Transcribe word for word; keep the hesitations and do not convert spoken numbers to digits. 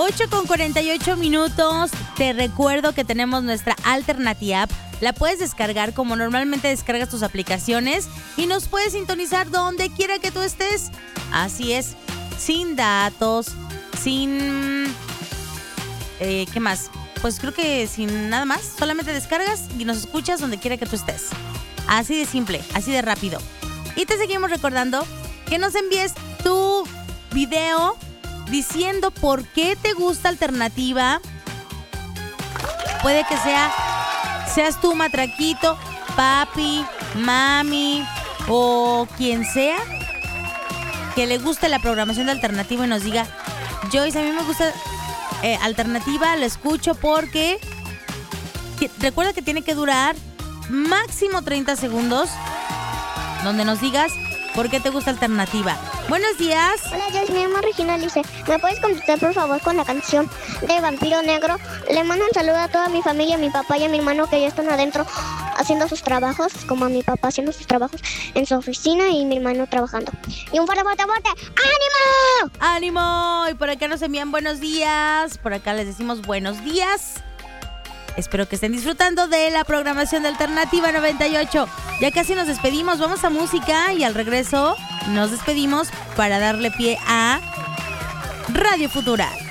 ocho con cuarenta y ocho minutos. Te recuerdo que tenemos nuestra Alternativa App. La puedes descargar como normalmente descargas tus aplicaciones y nos puedes sintonizar donde quiera que tú estés. Así es, sin datos, sin... Eh, ¿Qué más? Pues creo que sin nada más. Solamente descargas y nos escuchas donde quiera que tú estés. Así de simple, así de rápido. Y te seguimos recordando que nos envíes tu video diciendo por qué te gusta Alternativa. Puede que sea, seas tú, matraquito, papi, mami o quien sea que le guste la programación de Alternativa y nos diga: Joyce, a mí me gusta eh, Alternativa, lo escucho porque... Recuerda que tiene que durar máximo treinta segundos, donde nos digas por qué te gusta Alternativa. Buenos días. Hola, Joyce, me llamo Regina Lice. ¿Me puedes contestar por favor con la canción de Vampiro Negro? Le mando un saludo a toda mi familia, a mi papá y a mi hermano que ya están adentro haciendo sus trabajos, como a mi papá haciendo sus trabajos en su oficina y mi hermano trabajando. Y un fuerte, fuerte, fuerte ¡ánimo! ¡Ánimo! Y por acá nos envían buenos días. Por acá les decimos buenos días. Espero que estén disfrutando de la programación de Alternativa noventa y ocho. Ya casi nos despedimos, vamos a música y al regreso nos despedimos para darle pie a Radio Futura.